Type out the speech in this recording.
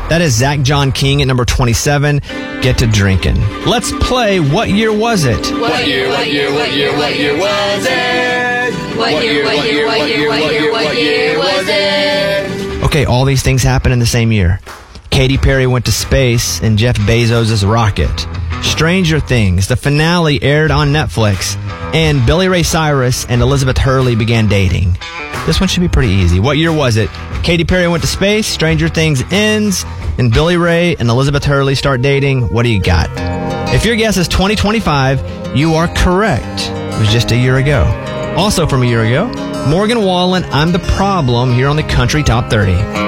That is Zach John King at number 27, Get to Drinking. Let's play What Year Was It? What year was it? What year was it? Okay, all these things happened in the same year. Katy Perry went to space in Jeff Bezos' rocket. Stranger Things, the finale, aired on Netflix. And Billy Ray Cyrus and Elizabeth Hurley began dating. This one should be pretty easy. What year was it? Katy Perry went to space, Stranger Things ends, and Billy Ray and Elizabeth Hurley start dating. What do you got? If your guess is 2025, you are correct. It was just a year ago. Also from a year ago, Morgan Wallen, I'm the Problem, here on the Country Top 30.